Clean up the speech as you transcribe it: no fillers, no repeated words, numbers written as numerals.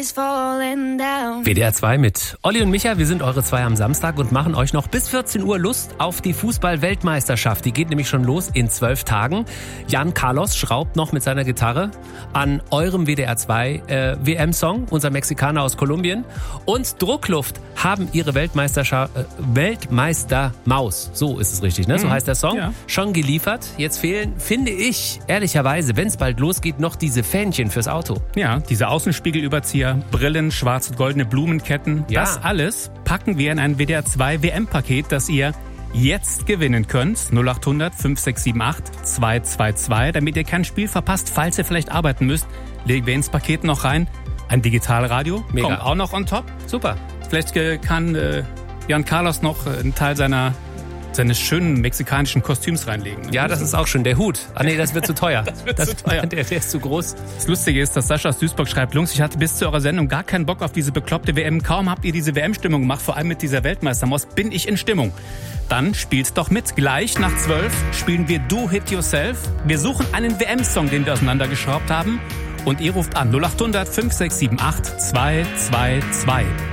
WDR 2 mit Olli und Micha, wir sind eure zwei am Samstag und machen euch noch bis 14 Uhr Lust auf die Fußball-Weltmeisterschaft. Die geht nämlich schon los in 12 Tagen. Jan Carlos schraubt noch mit seiner Gitarre an eurem WDR 2 WM-Song, unser Mexikaner aus Kolumbien. Und Druckluft haben ihre Weltmeistermaus, so ist es richtig, ne? So heißt der Song, schon geliefert. Jetzt fehlen, finde ich, ehrlicherweise, wenn es bald losgeht, noch diese Fähnchen fürs Auto. Ja, diese Außenspiegelüberzieher, Brillen, schwarze und goldene Blumenketten. Ja. Das alles packen wir in ein WDR 2 WM-Paket, das ihr jetzt gewinnen könnt. 0800 5678 222, damit ihr kein Spiel verpasst, falls ihr vielleicht arbeiten müsst. Legen wir ins Paket noch rein. Ein Digitalradio, mega, kommt auch noch on top. Super. Vielleicht kann Jan Carlos noch einen Teil seines schönen mexikanischen Kostüms reinlegen. Ja, das ist auch schön. Der Hut. Ah nee, das wird zu teuer. zu teuer. Der ist zu groß. Das Lustige ist, dass Sascha aus Duisburg schreibt, Jungs, ich hatte bis zu eurer Sendung gar keinen Bock auf diese bekloppte WM. Kaum habt ihr diese WM-Stimmung gemacht, vor allem mit dieser Weltmeistermaus, bin ich in Stimmung. Dann spielt doch mit. Gleich nach 12 spielen wir Do Hit Yourself. Wir suchen einen WM-Song, den wir auseinandergeschraubt haben. Und ihr ruft an 0800 5678 222.